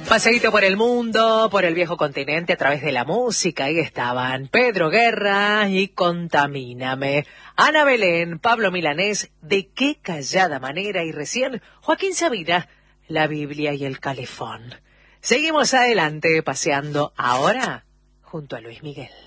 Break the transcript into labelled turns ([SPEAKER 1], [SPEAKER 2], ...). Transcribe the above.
[SPEAKER 1] Paseíto por el mundo, por el viejo continente a través de la música. Ahí estaban Pedro Guerra y Contamíname. Ana Belén, Pablo Milanés, De qué callada manera. Y recién Joaquín Sabina, La Biblia y el Calefón. Seguimos adelante paseando ahora junto a Luis Miguel.